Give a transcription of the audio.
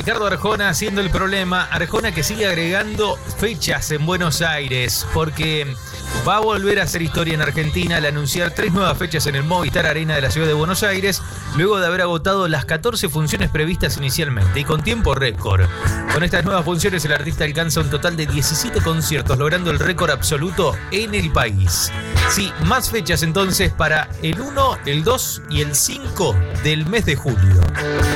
Ricardo Arjona siendo el problema. Arjona que sigue agregando fechas en Buenos Aires porque va a volver a hacer historia en Argentina al anunciar 3 nuevas fechas en el Movistar Arena de la ciudad de Buenos Aires, luego de haber agotado las 14 funciones previstas inicialmente y con tiempo récord. Con estas nuevas funciones el artista alcanza un total de 17 conciertos, logrando el récord absoluto en el país. Sí, más fechas entonces para el 1, el 2 y el 5 del mes de julio.